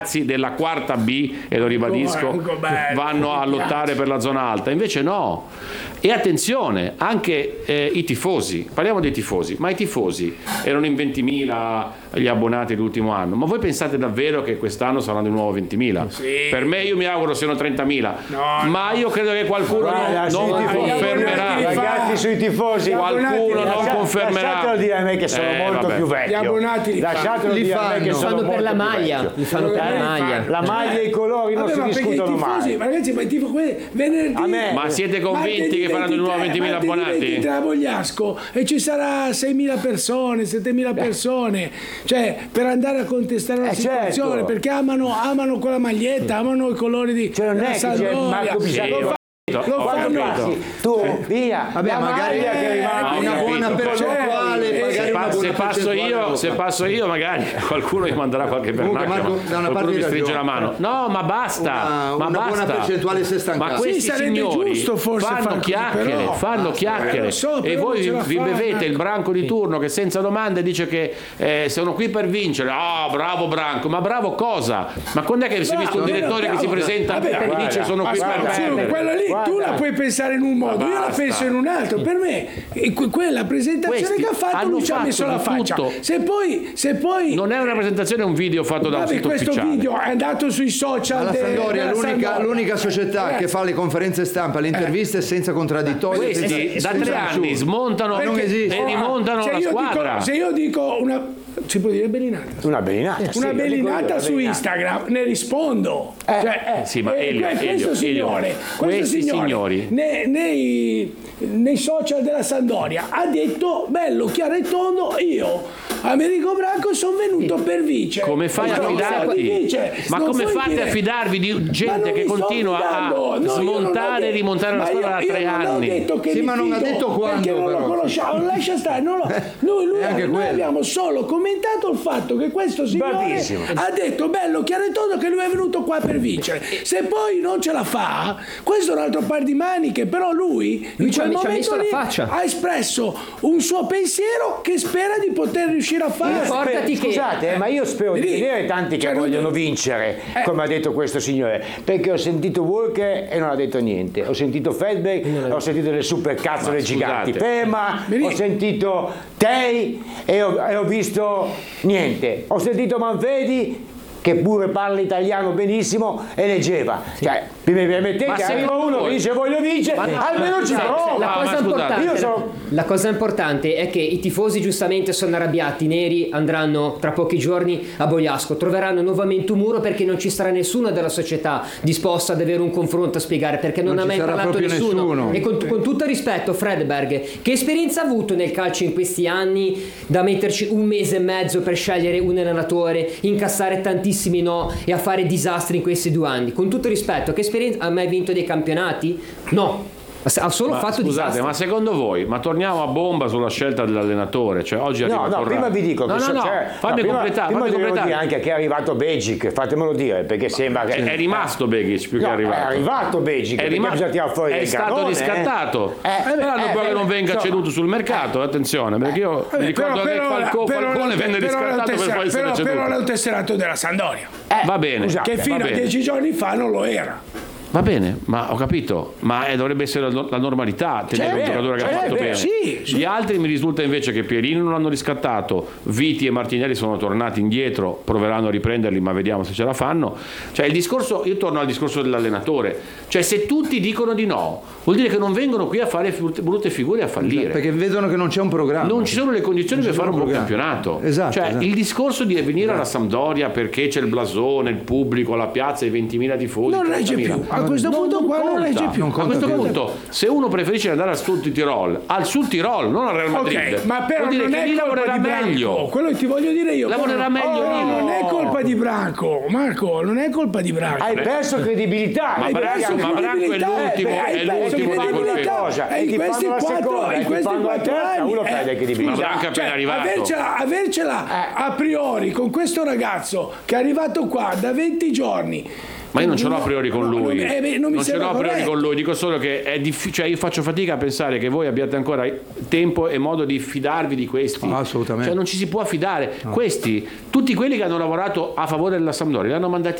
della quarta B, e lo ribadisco, vanno a lottare per la zona alta, invece no. E attenzione, anche i tifosi, parliamo dei tifosi, ma i tifosi erano in 20.000 gli abbonati l'ultimo anno, ma voi pensate davvero che quest'anno saranno di nuovo 20.000? Sì. Per me, io mi auguro siano 30.000, ma io credo che qualcuno non confermerà. Ragazzi, sui tifosi qualcuno non confermerà. Lasciatelo dire a me che sono molto più vecchio. Gli abbonati lasciatelo dire a me che sono fanno per la molto più maglia, vecchio. li fanno per la maglia. La maglia e i colori non si discutono mai. Ragazzi, ma i tifosi venerdì. Ma siete convinti che faranno di nuovo 20.000 abbonati? Tra Vogliasco e ci sarà 6.000 persone, 7.000 persone, cioè per andare a contestare la situazione, certo. perché amano quella maglietta, amano i colori di non è che c'è Marco Bisacco. Lo fanno. Tu via. Vabbè, magari una buona percentuale. Se passo io, magari qualcuno mi manderà qualche pernacchio, qualcuno mi stringe la mano. No, ma basta. Una buona percentuale si è stancata. Ma questi signori fanno chiacchiere, e voi vi bevete il branco di turno che senza domande dice che sono qui per vincere. Bravo Branco, ma bravo cosa? Ma quando è che si è visto un direttore che si presenta e dice sono qui per perdere? Quello lì tu la puoi pensare in un modo, io la penso in un altro. Per me quella presentazione che ha fatto lui ci ha messo la faccia. Se poi non è una presentazione, è un video fatto da un sito questo ufficiale. Video è andato sui social. La Sampdoria è l'unica società che fa le conferenze stampa, le interviste senza contraddittori. Questi da 3 anni smontano e rimontano la squadra. Se io dico si può dire bellinata? Una bellinata. Una bellinata su Instagram, ne rispondo. Sì, ma questo signore nei social della Sampdoria ha detto bello, chiaro e tondo, io Amerigo Branco sono venuto per vincere. Come fai a fidarti? Ma come fate a fidarvi di gente che continua a smontare e rimontare la squadra da 3 anni? Sì, ma non ha detto quando, non lo conosciamo, lascia stare. Noi abbiamo solo commentato il fatto che questo signore ha detto bello, chiaro e tondo che lui è venuto qua per vincere. Se poi non ce la fa, questo è un altro par di maniche, però lui in quel momento lì ha espresso un suo pensiero che spera di poter riuscire a fare. Scusate, ma io spero di vedere tanti che vogliono vincere, come ha detto questo signore, perché ho sentito Walker e non ha detto niente, ho sentito Feldberg, ho sentito le supercazzole giganti, Pema, ho sentito Tei e ho visto niente, ho sentito Manfredi che pure parla italiano benissimo e leggeva. Cioè, mi permettete che arriva uno che dice voglio vincere, almeno ci prova. La cosa importante è che i tifosi giustamente sono arrabbiati, i neri andranno tra pochi giorni a Bogliasco, troveranno nuovamente un muro perché non ci sarà nessuno della società disposto ad avere un confronto a spiegare, perché non ha mai parlato nessuno. E con tutto il rispetto, Fredberg, che esperienza ha avuto nel calcio in questi anni da metterci 1 mese e mezzo per scegliere un allenatore, incassare tantissimi no e a fare disastri in questi 2 anni? Con tutto il rispetto, che esperienza ha mai vinto dei campionati? No. Ha solo fatto disastri. Ma secondo voi, ma torniamo a bomba sulla scelta dell'allenatore, cioè oggi arriva Corrado. Prima vi dico che fammi completare. Prima devo dire anche che è arrivato Begic, fatemelo dire, perché sembra che è rimasto Begic più che arrivato. È arrivato Begic, è stato riscattato. Sperando poi che non venga ceduto sul mercato, attenzione, perché io mi ricordo che Falcone venne riscattato per poi essere ceduto. Però era un tesserato della Sampdoria. Va bene. Che fino a 10 giorni fa non lo era. Va bene, ma ho capito, ma dovrebbe essere la normalità tenere un giocatore che ha fatto bene. Gli altri mi risulta invece che Pierini non l'hanno riscattato, Viti e Martinelli sono tornati indietro, proveranno a riprenderli, ma vediamo se ce la fanno. Cioè il discorso, io torno al discorso dell'allenatore, cioè se tutti dicono di no, vuol dire che non vengono qui a fare brutte figure e a fallire. Perché vedono che non c'è un programma. Non ci sono le condizioni per fare un buon campionato. Esatto. Il discorso di venire alla Sampdoria perché c'è il blasone, il pubblico, la piazza, i 20.000 tifosi. Non regge più. A questo punto qua non regge più. A questo punto, se uno preferisce andare al Sud Tirol, non al Real Madrid, ma però vuol dire non che è lì lavorerà meglio. Quello che ti voglio dire io. Lavorerà meglio lì. Non è colpa di Branco, Marco, non è colpa di Branco. Hai perso credibilità. Ma Branco è l'ultimo di quelle cose. In questi 4 anni uno perde credibilità. Ma Branco è appena arrivato. Avercela a priori con questo ragazzo che è arrivato qua da 20 giorni Ma io non ce l'ho a priori con lui. Non ce l'ho a priori con lui, dico solo che è cioè io faccio fatica a pensare che voi abbiate ancora tempo e modo di fidarvi di questi. Assolutamente. Cioè non ci si può fidare. Questi, tutti quelli che hanno lavorato a favore della Sampdoria, li hanno mandati